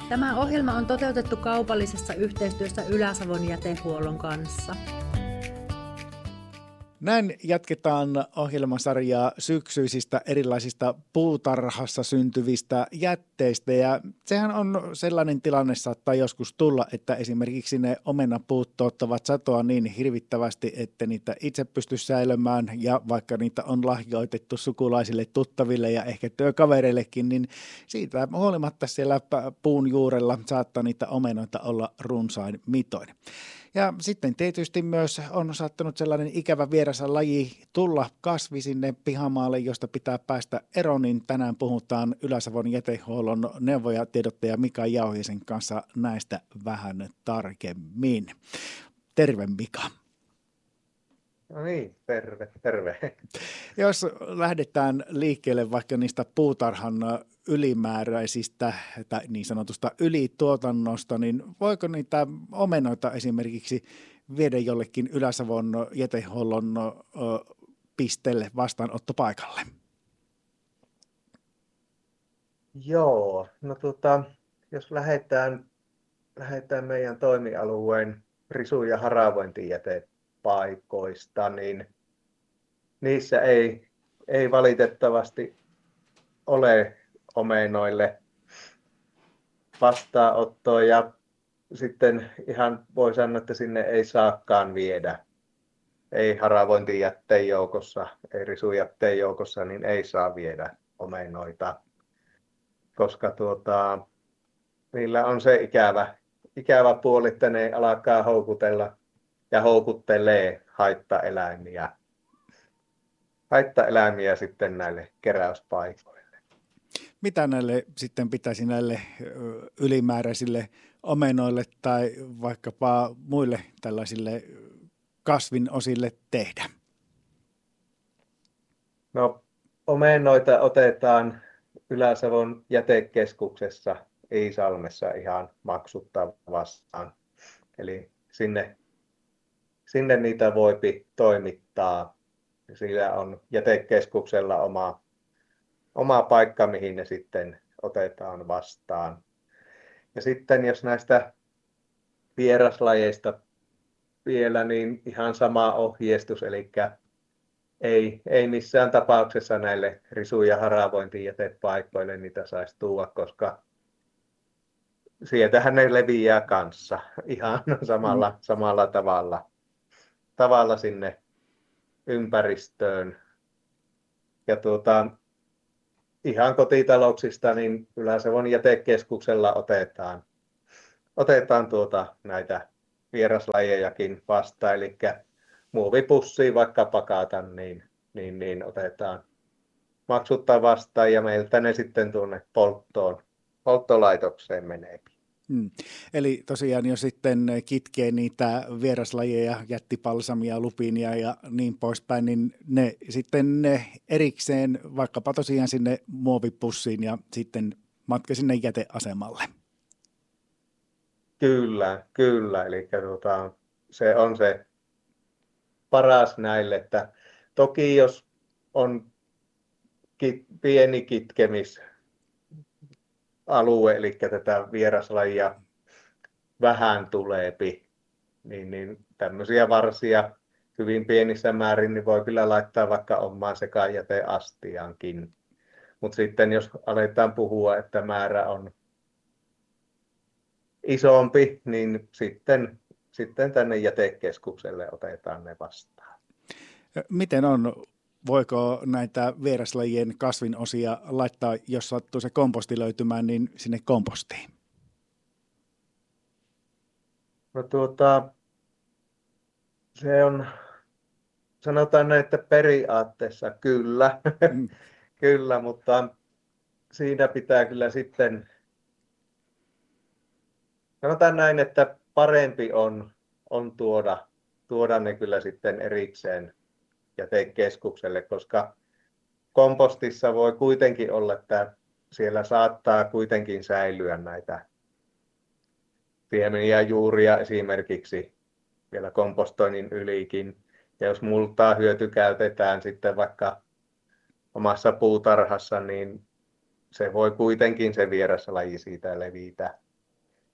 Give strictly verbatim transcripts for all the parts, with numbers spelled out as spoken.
Tämä ohjelma on toteutettu kaupallisessa yhteistyössä Ylä-Savon jätehuollon kanssa. Näin jatketaan ohjelmasarjaa syksyisistä erilaisista puutarhassa syntyvistä jätteistä, ja sehän on sellainen tilanne, saattaa joskus tulla, että esimerkiksi ne omenapuut tuottavat satoa niin hirvittävästi, että niitä itse pysty säilömään, ja vaikka niitä on lahjoitettu sukulaisille, tuttaville ja ehkä työkavereillekin, niin siitä huolimatta siellä puun juurella saattaa niitä omenoita olla runsain mitoin. Ja sitten tietysti myös on saattanut sellainen ikävä vieras laji tulla kasvi sinne pihamaalle, josta pitää päästä eroon, niin tänään puhutaan Ylä-Savon jätehuollon neuvoja tiedottaja Mika Jauhiaisen kanssa näistä vähän tarkemmin. Terve Mika. No niin, terve, terve. Jos lähdetään liikkeelle vaikka niistä puutarhan ylimääräisistä tai niin sanotusta ylituotannosta, niin voiko niitä omenoita esimerkiksi viedä jollekin Ylä-Savon jätehuollon pisteelle vastaanottopaikalle? Joo, no tota, jos lähdetään, lähdetään meidän toimialueen risu- ja haravointijätepaikoista, niin niissä ei, ei valitettavasti ole omenoille vastaanottoa, ja sitten ihan voi sanoa, että sinne ei saakaan viedä. Ei haravointijätteen joukossa, ei risujätteen joukossa, niin ei saa viedä omenoita, koska tuota, niillä on se ikävä, ikävä puoli, että ne alkaa houkutella ja houkuttelee haittaeläimiä, haittaeläimiä sitten näille keräyspaikoille. Mitä näille sitten pitäisi näille ylimääräisille omenoille tai vaikkapa muille tällaisille kasvinosille tehdä? No, omenoita otetaan Ylä-Savon jätekeskuksessa Iisalmessa ihan maksutta vastaan. Eli sinne, sinne niitä voi toimittaa. Sillä on jätekeskuksella oma oma paikka, mihin ne sitten otetaan vastaan. Ja sitten jos näistä vieraslajeista vielä, niin ihan sama ohjeistus, eli ei, ei missään tapauksessa näille risu- ja haravointijätepaikoille niitä saisi tuoda, koska sieltähän ne leviää kanssa ihan samalla, samalla tavalla, tavalla sinne ympäristöön. Ja tuota, ihan kotitalouksista niin Ylä-Savon jätekeskuksella otetaan, otetaan tuota näitä vieraslajejakin vastaan, eli muovipussiin vaikka pakata, niin, niin, niin otetaan maksutta vastaan ja meiltä ne sitten tuonne polttoon, polttolaitokseen menee. Hmm. Eli tosiaan jos sitten kitkee niitä vieraslajeja, jättipalsamia, lupinia ja niin poispäin, niin ne sitten ne erikseen vaikkapa tosiaan sinne muovipussiin ja sitten matka sinne jäteasemalle. Kyllä, kyllä. Eli tuota, se on se paras näille, että toki jos on kit, pieni kitkemis alue, eli tätä vieraslajia vähän tuleepi, niin, niin tämmöisiä varsia hyvin pienissä määrin niin voi kyllä laittaa vaikka omaan sekajäteastiaankin. Mutta sitten jos aletaan puhua, että määrä on isompi, niin sitten, sitten tänne jätekeskukselle otetaan ne vastaan. Miten on? Voiko näitä vieraslajien kasvinosia laittaa, jos sattuu se komposti löytymään, niin sinne kompostiin? No tuota, se on, sanotaan näin, että periaatteessa kyllä, mm. kyllä, mutta siinä pitää kyllä sitten, sanotaan näin, että parempi on, on tuoda, tuoda ne kyllä sitten erikseen jätekeskukselle, koska kompostissa voi kuitenkin olla, että siellä saattaa kuitenkin säilyä näitä pieniä juuria esimerkiksi vielä kompostoinnin ylikin. Ja jos multaa hyötykäytetään sitten vaikka omassa puutarhassa, niin se voi kuitenkin se vieraslaji siitä levitä,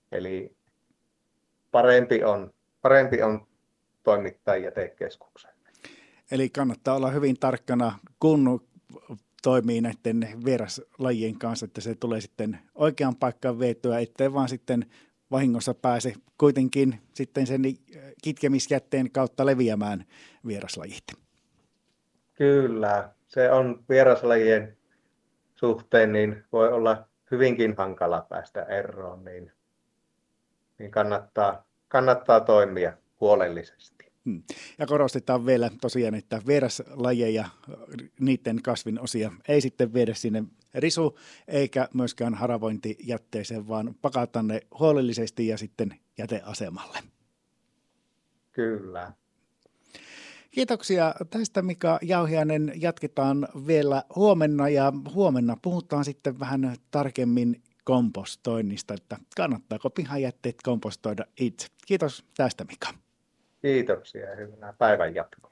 Eli parempi on, parempi on toimittaa jätekeskukseen. Eli kannattaa olla hyvin tarkkana, kun toimii näiden vieraslajien kanssa, että se tulee sitten oikeaan paikkaan vietyä, ettei vaan sitten vahingossa pääse kuitenkin sitten sen kitkemisjätteen kautta leviämään vieraslajit. Kyllä, se on vieraslajien suhteen, niin voi olla hyvinkin hankala päästä eroon, niin, niin kannattaa, kannattaa toimia huolellisesti. Ja korostetaan vielä tosiaan, että vieraslajeja, niiden kasvinosia ei sitten viedä sinne risu eikä myöskään haravointijätteeseen, vaan pakata ne huolellisesti ja sitten jäteasemalle. Kyllä. Kiitoksia tästä, Mika Jauhiainen. Jatketaan vielä huomenna ja huomenna puhutaan sitten vähän tarkemmin kompostoinnista, että kannattaako pihajätteet kompostoida itse. Kiitos tästä, Mika. Kiitoksia ja hyvää päivän jatkoa.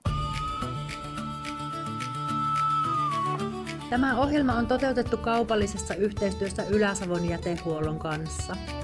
Tämä ohjelma on toteutettu kaupallisessa yhteistyössä Ylä-Savon jätehuollon kanssa.